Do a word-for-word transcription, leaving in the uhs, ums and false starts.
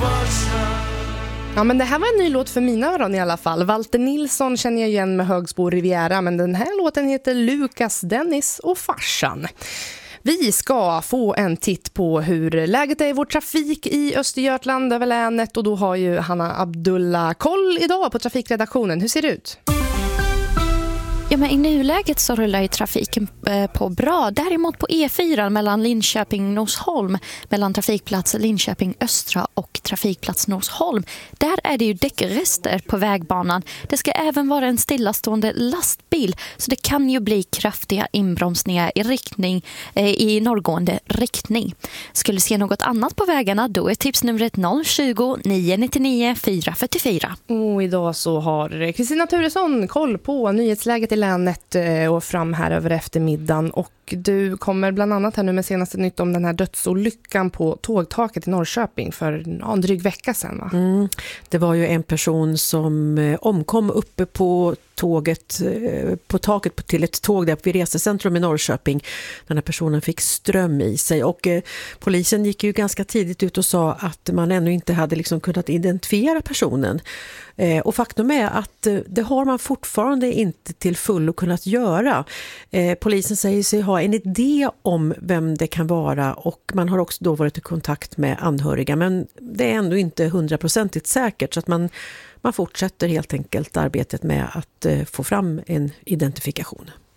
Ja, men det här var en ny låt för mina öron i alla fall. Walter Nilsson känner jag igen med Högsbo Riviera, men den här låten heter Lukas, Dennis och farsan. Vi ska få en titt på hur läget är i vår trafik i Östergötland över länet, och då har ju Hanna Abdullah koll idag på trafikredaktionen. Hur ser det ut? Ja, men i nuläget så rullar ju trafiken på bra. Däremot på E fyra mellan Linköping och Norsholm, mellan trafikplats Linköping Östra och trafikplats Norsholm, där är det ju däckrester på vägbanan. Det ska även vara en stillastående lastbil, så det kan ju bli kraftiga inbromsningar i riktning i norrgående riktning. Skulle se något annat på vägarna, då är tipsnumret noll tjugo, nio nittionio, fyra fyrtiofyra. Och idag så har Kristina Turesson koll på nyhetsläget i länet och fram här över eftermiddagen, och du kommer bland annat här nu med senaste nytt om den här dödsolyckan på tågtaket i Norrköping för ja, en dryg vecka sedan, va? Mm. Det var ju en person som omkom uppe på tåget, på taket till ett tåg där vid resecentrum i Norrköping. Den här personen fick ström i sig, och eh, polisen gick ju ganska tidigt ut och sa att man ännu inte hade liksom kunnat identifiera personen. Eh, och faktum är att eh, det har man fortfarande inte till fullo kunnat göra. Eh, polisen säger sig ha en idé om vem det kan vara, och man har också då varit i kontakt med anhöriga, men det är ändå inte hundraprocentigt säkert, så att man Man fortsätter helt enkelt arbetet med att få fram en identifikation.